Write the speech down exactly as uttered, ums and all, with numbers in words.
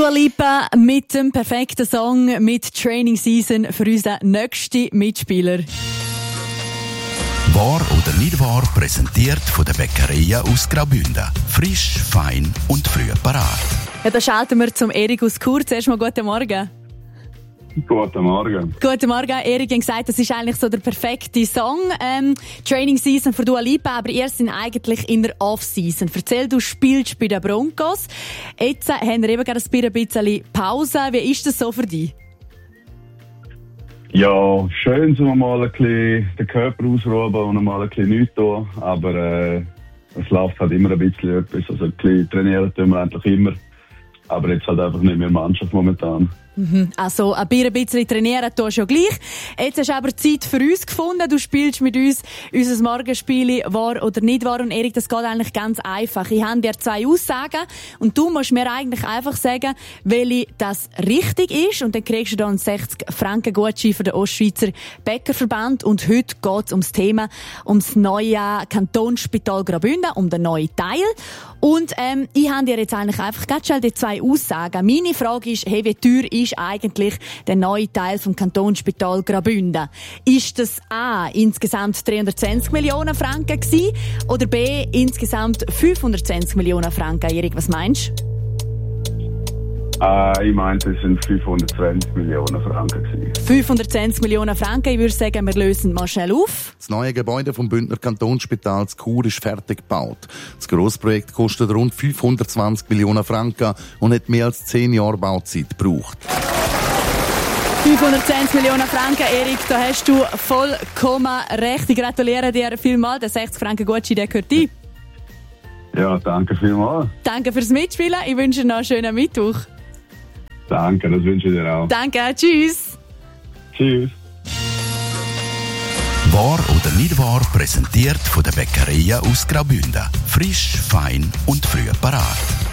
Dua Lipa mit dem perfekten Song mit Training Season für unseren nächsten Mitspieler. Wahr oder nicht wahr, präsentiert von der Bäckerei aus Graubünden. Frisch, fein und früh parat. Ja, da schalten wir zum Erik aus Chur. Zuerst mal guten Morgen. Guten Morgen. Guten Morgen. Erik hat gesagt, das ist eigentlich so der perfekte Song. Ähm, Training Season für Dua Lipa, aber ihr sind eigentlich in der Off-Season. Erzähl, du spielst bei den Broncos. Jetzt äh, haben wir eben gerade ein bisschen Pause. Wie ist das so für dich? Ja, schön, so mal ein bisschen den Körper ausruhen und mal ein bisschen nichts tun. Aber äh, es läuft halt immer ein bisschen etwas. Also ein bisschen trainieren tun wir eigentlich immer. Aber jetzt halt einfach nicht mehr Mannschaft momentan. Mhm. Also ein bisschen trainieren tust du ja gleich. Jetzt hast du aber Zeit für uns gefunden. Du spielst mit uns unser Morgenspiel «Wahr oder nicht wahr». Und Erik, das geht eigentlich ganz einfach. Ich habe dir zwei Aussagen und du musst mir eigentlich einfach sagen, welche das richtig ist. Und dann kriegst du dann sechzig Franken Gutschein für den Ostschweizer Bäckerverband. Und heute geht es um das Thema, um das neue Kantonsspital Graubünden, um den neuen Teil. Und ähm, ich habe dir jetzt eigentlich einfach ganz schnell die zwei Aussagen. Meine Frage ist, hey, wie teuer ist eigentlich der neue Teil vom Kantonsspital Graubünden? Ist das A, insgesamt dreihundertzwanzig Millionen Franken gewesen, oder B, insgesamt fünfhundertzwanzig Millionen Franken? Erik, was meinst du? Äh, ich meinte, es sind fünfhundertzwanzig Millionen Franken gewesen. fünfhundertzwanzig Millionen Franken. Ich würde sagen, wir lösen mal schnell auf. Das neue Gebäude vom Bündner Kantonsspital zu Chur ist fertig gebaut. Das Grossprojekt kostet rund fünfhundertzwanzig Millionen Franken und hat mehr als zehn Jahre Bauzeit gebraucht. fünfhundertzwanzig Millionen Franken, Erik, da hast du vollkommen recht. Ich gratuliere dir vielmals. Der sechzig Franken Gutschein, der gehört dir. Ja, danke vielmals. Danke fürs Mitspielen. Ich wünsche dir noch einen schönen Mittwoch. Danke, das wünsche ich dir auch. Danke, tschüss. Tschüss. Wahr oder nicht wahr, präsentiert von der Bäckerei aus Graubünden. Frisch, fein und früh parat.